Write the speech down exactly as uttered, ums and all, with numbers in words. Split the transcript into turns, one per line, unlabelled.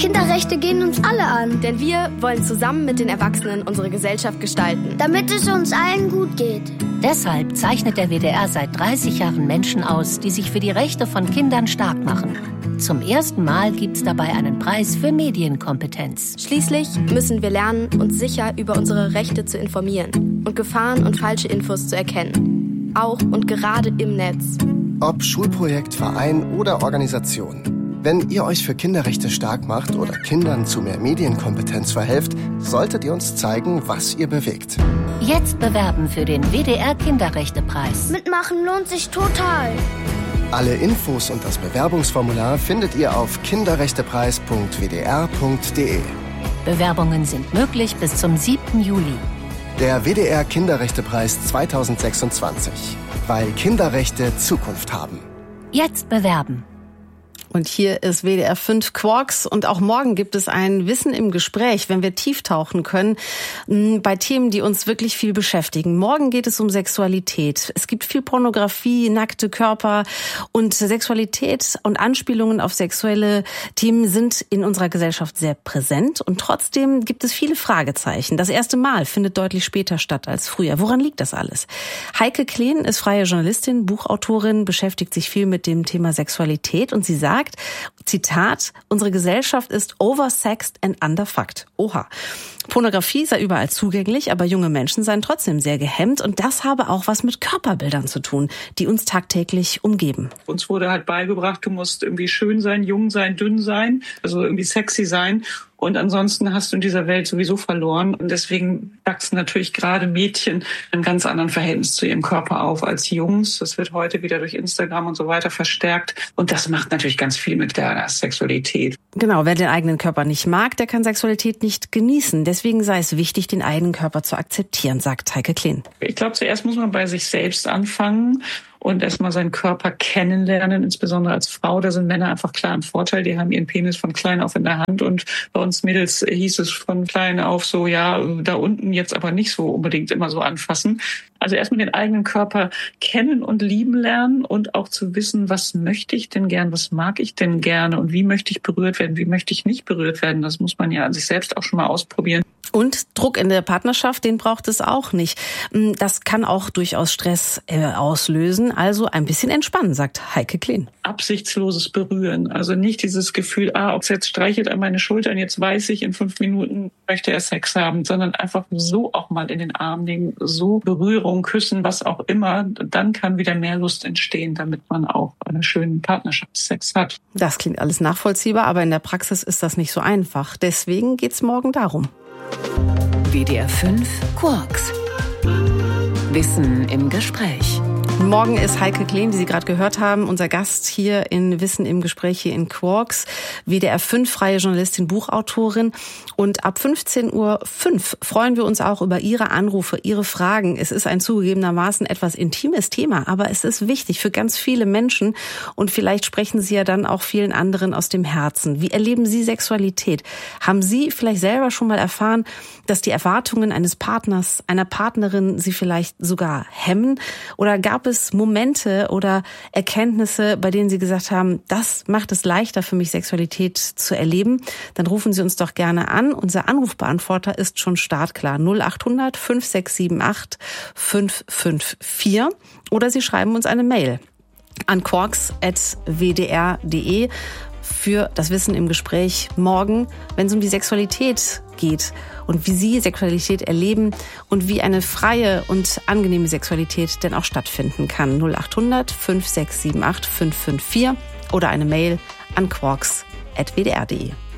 Kinderrechte gehen uns alle an.
Denn wir wollen zusammen mit den Erwachsenen unsere Gesellschaft gestalten.
Damit es uns allen gut geht.
Deshalb zeichnet der W D R seit dreißig Jahren Menschen aus, die sich für die Rechte von Kindern stark machen. Zum ersten Mal gibt's dabei einen Preis für Medienkompetenz.
Schließlich müssen wir lernen, uns sicher über unsere Rechte zu informieren und Gefahren und falsche Infos zu erkennen. Auch und gerade im Netz.
Ob Schulprojekt, Verein oder Organisation. Wenn ihr euch für Kinderrechte stark macht oder Kindern zu mehr Medienkompetenz verhelft, solltet ihr uns zeigen, was ihr bewegt.
Jetzt bewerben für den W D R Kinderrechtepreis.
Mitmachen lohnt sich total.
Alle Infos und das Bewerbungsformular findet ihr auf kinderrechtepreis punkt w d r punkt d e.
Bewerbungen sind möglich bis zum siebten Juli.
Der W D R Kinderrechtepreis zweitausendsechsundzwanzig. Weil Kinderrechte Zukunft haben.
Jetzt bewerben.
Und hier ist W D R fünf Quarks und auch morgen gibt es ein Wissen im Gespräch, wenn wir tief tauchen können, bei Themen, die uns wirklich viel beschäftigen. Morgen geht es um Sexualität. Es gibt viel Pornografie, nackte Körper und Sexualität und Anspielungen auf sexuelle Themen sind in unserer Gesellschaft sehr präsent und trotzdem gibt es viele Fragezeichen. Das erste Mal findet deutlich später statt als früher. Woran liegt das alles? Heike Kleen ist freie Journalistin, Buchautorin, beschäftigt sich viel mit dem Thema Sexualität und sie sagt, Zitat, unsere Gesellschaft ist oversexed and underfucked. Oha. Pornografie sei überall zugänglich, aber junge Menschen seien trotzdem sehr gehemmt und das habe auch was mit Körperbildern zu tun, die uns tagtäglich umgeben.
Uns wurde halt beigebracht, du musst irgendwie schön sein, jung sein, dünn sein, also irgendwie sexy sein. Und ansonsten hast du in dieser Welt sowieso verloren. Und deswegen wachsen natürlich gerade Mädchen in einem ganz anderen Verhältnis zu ihrem Körper auf als Jungs. Das wird heute wieder durch Instagram und so weiter verstärkt. Und das macht natürlich ganz viel mit der Sexualität.
Genau, wer den eigenen Körper nicht mag, der kann Sexualität nicht genießen. Deswegen sei es wichtig, den eigenen Körper zu akzeptieren, sagt Heike Kleen.
Ich glaube, zuerst muss man bei sich selbst anfangen und erstmal seinen Körper kennenlernen, insbesondere als Frau. Da sind Männer einfach klar im Vorteil. Die haben ihren Penis von klein auf in der Hand. Und bei uns Mädels hieß es von klein auf so, ja, da unten jetzt aber nicht so unbedingt immer so anfassen. Also erstmal den eigenen Körper kennen und lieben lernen und auch zu wissen, was möchte ich denn gern, was mag ich denn gerne und wie möchte ich berührt werden, wie möchte ich nicht berührt werden. Das muss man ja an sich selbst auch schon mal ausprobieren.
Und Druck in der Partnerschaft, den braucht es auch nicht. Das kann auch durchaus Stress äh, auslösen. Also ein bisschen entspannen, sagt Heike Kleen.
Absichtsloses Berühren. Also nicht dieses Gefühl, ah, ob es jetzt streichelt an meine Schultern, jetzt weiß ich, in fünf Minuten möchte er Sex haben, sondern einfach so auch mal in den Arm nehmen, so Berührung, Küssen, was auch immer. Dann kann wieder mehr Lust entstehen, damit man auch einen schönen Partnerschaftssex hat.
Das klingt alles nachvollziehbar, aber in der Praxis ist das nicht so einfach. Deswegen geht's morgen darum.
W D R fünf Quarks. Wissen im Gespräch.
Morgen ist Heike Kleen, wie Sie gerade gehört haben, unser Gast hier in Wissen im Gespräch hier in Quarks. W D R fünf, freie Journalistin, Buchautorin. Und ab fünfzehn Uhr fünf freuen wir uns auch über Ihre Anrufe, Ihre Fragen. Es ist ein zugegebenermaßen etwas intimes Thema, aber es ist wichtig für ganz viele Menschen. Und vielleicht sprechen Sie ja dann auch vielen anderen aus dem Herzen. Wie erleben Sie Sexualität? Haben Sie vielleicht selber schon mal erfahren, dass die Erwartungen eines Partners, einer Partnerin Sie vielleicht sogar hemmen? Oder gab es Momente oder Erkenntnisse, bei denen Sie gesagt haben, das macht es leichter für mich, Sexualität zu erleben? Dann rufen Sie uns doch gerne an. Unser Anrufbeantworter ist schon startklar. null acht hundert fünf sechs sieben acht fünf fünf vier. Oder Sie schreiben uns eine Mail an quarks at w d r punkt d e für das Wissen im Gespräch morgen, wenn es um die Sexualität geht und wie Sie Sexualität erleben und wie eine freie und angenehme Sexualität denn auch stattfinden kann. null acht hundert fünf sechs sieben acht fünf fünf vier oder eine Mail an quarks at w d r punkt d e.